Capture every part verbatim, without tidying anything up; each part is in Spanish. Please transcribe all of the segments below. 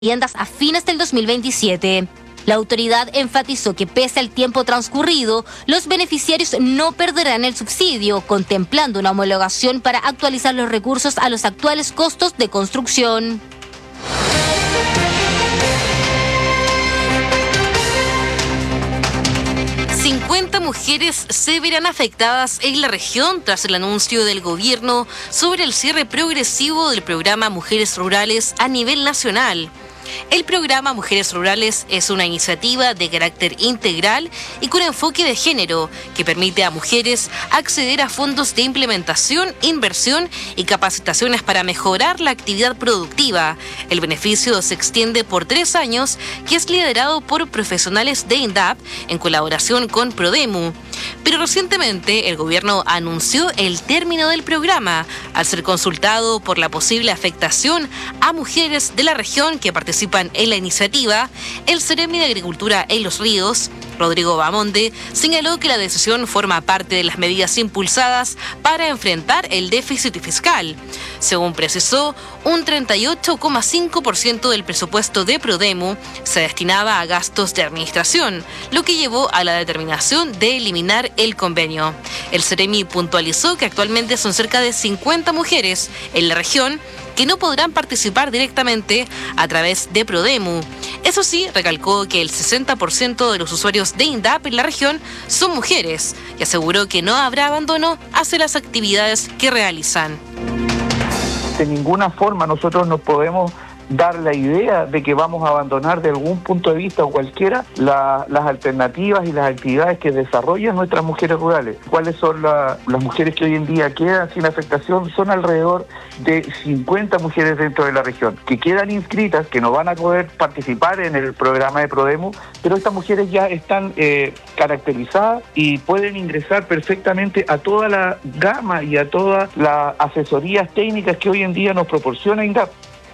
viviendas a fines del dos mil veintisiete. La autoridad enfatizó que pese al tiempo transcurrido, los beneficiarios no perderán el subsidio, contemplando una homologación para actualizar los recursos a los actuales costos de construcción. cincuenta mujeres se verán afectadas en la región tras el anuncio del gobierno sobre el cierre progresivo del programa Mujeres Rurales a nivel nacional. El programa Mujeres Rurales es una iniciativa de carácter integral y con enfoque de género que permite a mujeres acceder a fondos de implementación, inversión y capacitaciones para mejorar la actividad productiva. El beneficio se extiende por tres años y es liderado por profesionales de INDAP en colaboración con Prodemu. Pero recientemente el gobierno anunció el término del programa al ser consultado por la posible afectación a mujeres de la región que participan en la iniciativa. El Ceremi de Agricultura en Los Ríos, Rodrigo Bamonde, señaló que la decisión forma parte de las medidas impulsadas para enfrentar el déficit fiscal. Según precisó, un treinta y ocho coma cinco por ciento del presupuesto de Prodemu se destinaba a gastos de administración, lo que llevó a la determinación de eliminar el convenio. El Ceremi puntualizó que actualmente son cerca de cincuenta mujeres en la región que no podrán participar directamente a través de Prodemu. Eso sí, recalcó que el sesenta por ciento de los usuarios de INDAP en la región son mujeres y aseguró que no habrá abandono hacia las actividades que realizan. De ninguna forma nosotros nos podemos dar la idea de que vamos a abandonar de algún punto de vista o cualquiera la, las alternativas y las actividades que desarrollan nuestras mujeres rurales. ¿Cuáles son la, las mujeres que hoy en día quedan sin afectación? Son alrededor de cincuenta mujeres dentro de la región que quedan inscritas, que no van a poder participar en el programa de Prodemu, pero estas mujeres ya están eh, caracterizadas y pueden ingresar perfectamente a toda la gama y a todas las asesorías técnicas que hoy en día nos proporciona INDAP.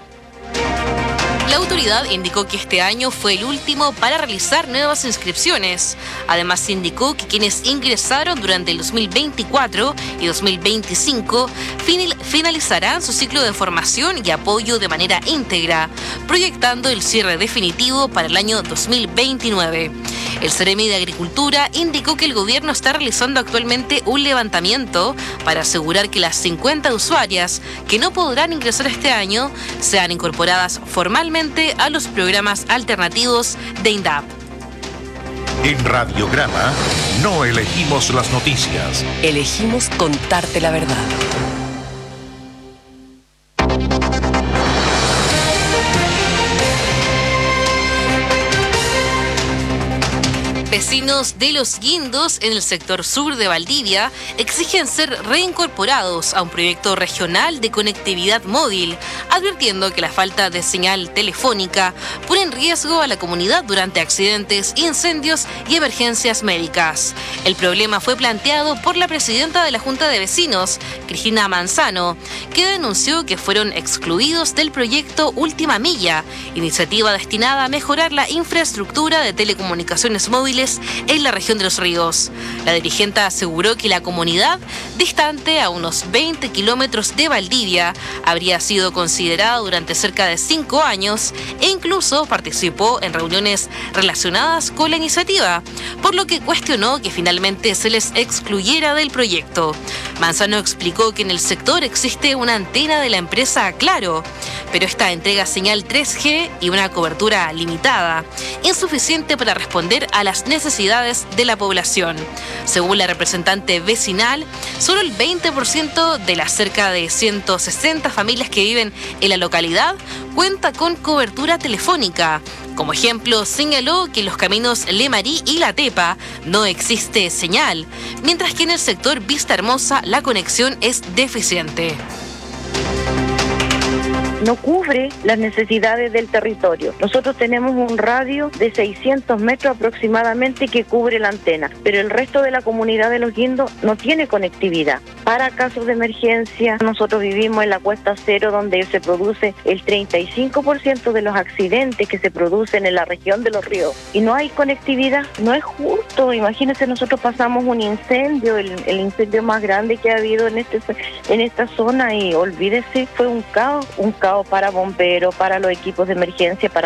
La autoridad indicó que este año fue el último para realizar nuevas inscripciones. Además, indicó que quienes ingresaron durante el dos mil veinticuatro y dos mil veinticinco finalizarán su ciclo de formación y apoyo de manera íntegra, proyectando el cierre definitivo para el año dos mil veintinueve. El Ceremi de Agricultura indicó que el gobierno está realizando actualmente un levantamiento para asegurar que las cincuenta usuarias que no podrán ingresar este año sean incorporadas formalmente a los programas alternativos de INDAP. En Radiograma no elegimos las noticias. Elegimos contarte la verdad. Vecinos de Los Guindos, en el sector sur de Valdivia, exigen ser reincorporados a un proyecto regional de conectividad móvil, advirtiendo que la falta de señal telefónica pone en riesgo a la comunidad durante accidentes, incendios y emergencias médicas. El problema fue planteado por la presidenta de la Junta de Vecinos, Cristina Manzano, que denunció que fueron excluidos del proyecto Última Milla, iniciativa destinada a mejorar la infraestructura de telecomunicaciones móviles en la región de Los Ríos. La dirigente aseguró que la comunidad, distante a unos veinte kilómetros de Valdivia, habría sido considerada durante cerca de cinco años e incluso participó en reuniones relacionadas con la iniciativa, por lo que cuestionó que finalmente se les excluyera del proyecto. Manzano explicó que en el sector existe una antena de la empresa Claro, pero esta entrega señal tres G y una cobertura limitada, insuficiente para responder a las necesidades de la población. Según la representante vecinal, solo el veinte por ciento de las cerca de ciento sesenta familias que viven en la localidad cuenta con cobertura telefónica. Como ejemplo, señaló que en los caminos Lemarí y La Tepa no existe señal, mientras que en el sector Vista Hermosa la conexión es deficiente. No cubre las necesidades del territorio. Nosotros tenemos un radio de seiscientos metros aproximadamente que cubre la antena, pero el resto de la comunidad de Los Guindos no tiene conectividad. Para casos de emergencia, nosotros vivimos en la Cuesta Cero, donde se produce el treinta y cinco por ciento de los accidentes que se producen en la región de Los Ríos. Y no hay conectividad, no es justo. Imagínense, nosotros pasamos un incendio, el, el incendio más grande que ha habido en, este, en esta zona, y olvídese, fue un caos, un caos preparados para bomberos, para los equipos de emergencia, para